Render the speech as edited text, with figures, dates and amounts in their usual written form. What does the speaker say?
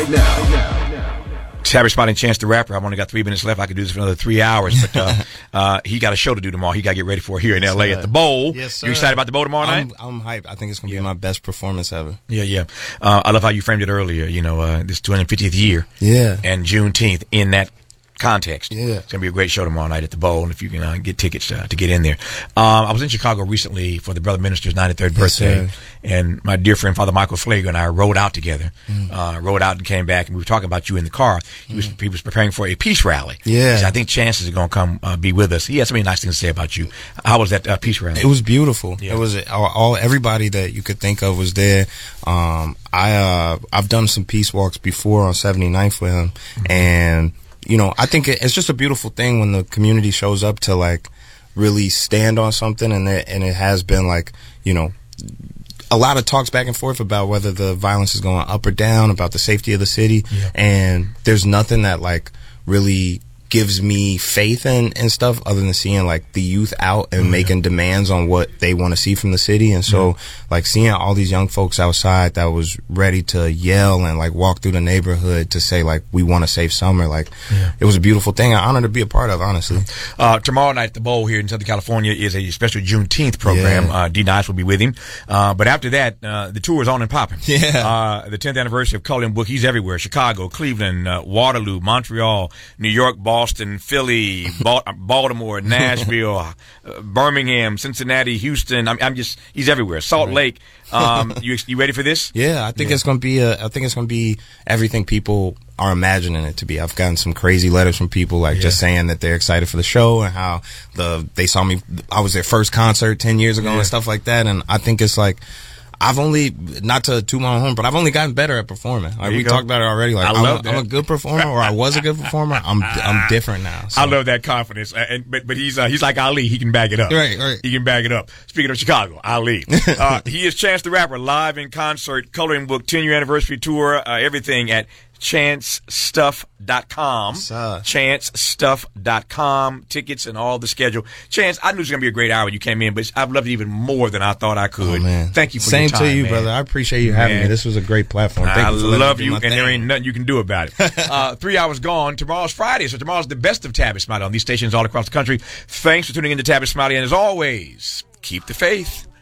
Tabitha Smiley and Chance the Rapper. I've only got 3 minutes left. I could do this for another 3 hours, but he got a show to do tomorrow. He got to get ready for it here in L.A. at the Bowl. Yes, sir. You excited about the Bowl tomorrow night? I'm hyped. I think it's going to be my best performance ever. Yeah. I love how you framed it earlier. This 250th year. Yeah. And Juneteenth in that context. Yeah. It's going to be a great show tomorrow night at the Bowl, and if you can get tickets to get in there. I was in Chicago recently for the Brother Minister's 93rd birthday, and my dear friend Father Michael Flager and I rode out together. Rode out and came back, and we were talking about you in the car. He was preparing for a peace rally. Yeah. So I think Chances are going to come be with us. He had so many nice things to say about you. How was that peace rally? It was beautiful. Yeah. It was everybody that you could think of was there. I've done some peace walks before on 79th with him, and I think it's just a beautiful thing when the community shows up to like really stand on something, and it has been like a lot of talks back and forth about whether the violence is going up or down, about the safety of the city, and there's nothing that like really gives me faith and stuff other than seeing like the youth out and making demands on what they want to see from the city. And so like seeing all these young folks outside that was ready to yell and like walk through the neighborhood to say like we want a safe summer, like it was a beautiful thing. I'm honored to be a part of, honestly. Tomorrow night at the Bowl here in Southern California is a special Juneteenth program. D Nice will be with him, but after that the tour is on and popping. The 10th anniversary of Coloring Book. He's everywhere: Chicago, Cleveland, Waterloo, Montreal, New York, Boston, Philly, Baltimore, Nashville, Birmingham, Cincinnati, Houston. He's everywhere. Salt Lake. You ready for this? Yeah, I think it's going to be everything people are imagining it to be. I've gotten some crazy letters from people like just saying that they're excited for the show and how they saw me. I was their first concert 10 years ago and stuff like that. And I think it's like, I've only, not to toot my own horn, but I've only gotten better at performing. Like we talked about it already. Like I'm a good performer, or I was a good performer. I'm different now. So. I love that confidence. But he's like Ali. He can back it up. Right. He can back it up. Speaking of Chicago, Ali. He is Chance the Rapper, live in concert, Coloring Book 10-year anniversary tour. Everything at chancestuff.com. Chancestuff.com. Tickets and all the schedule. Chance, I knew it was going to be a great hour when you came in, but I've loved it even more than I thought I could. Oh, man. Thank you for Same your time, to you, man. brother. I appreciate you having me. This was a great platform. Thank you for love you, and there ain't nothing you can do about it. 3 hours gone. Tomorrow's Friday, so tomorrow's the best of Tabitha Smiley on these stations all across the country. Thanks for tuning in to Tabitha Smiley, and as always, keep the faith.